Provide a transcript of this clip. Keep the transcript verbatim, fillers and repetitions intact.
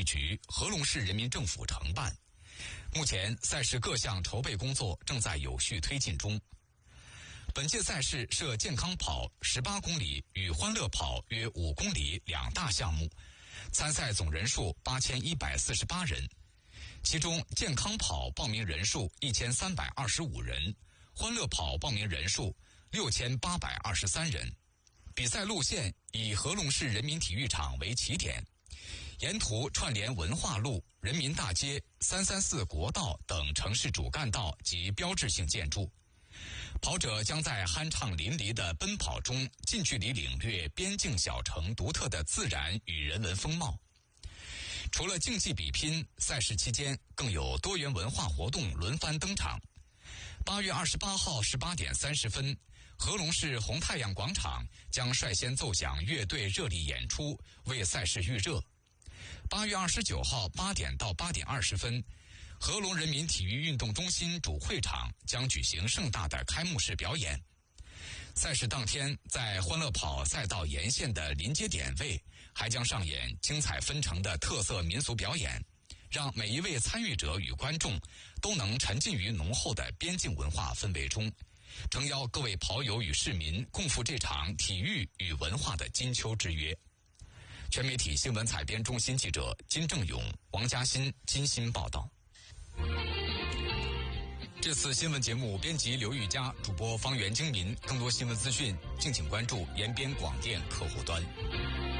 育局、合龙市人民政府承办。目前赛事各项筹备工作正在有序推进中。本届赛事设健康跑十八公里与欢乐跑约五公里两大项目，参赛总人数八千一百四十八人，其中健康跑报名人数一千三百二十五人，欢乐跑报名人数六千八百二十三人。比赛路线以合龙市人民体育场为起点，沿途串联文化路、人民大街、三三四国道等城市主干道及标志性建筑。跑者将在酣畅淋漓的奔跑中近距离领略边境小城独特的自然与人文风貌。除了竞技比拼，赛事期间更有多元文化活动轮番登场。八月二十八号十八点三十分，合龙市红太阳广场将率先奏响乐队热力演出，为赛事预热。八月二十九号八点到八点二十分，合龙人民体育运动中心主会场将举行盛大的开幕式表演。赛事当天，在欢乐跑赛道沿线的临街点位，还将上演精彩纷呈的特色民俗表演，让每一位参与者与观众都能沉浸于浓厚的边境文化氛围中，诚邀各位跑友与市民共赴这场体育与文化的金秋之约。全媒体新闻采编中心记者金正勇、王嘉欣精心报道。这次新闻节目编辑刘玉佳，主播方圆精民。更多新闻资讯，敬请关注延边广电客户端。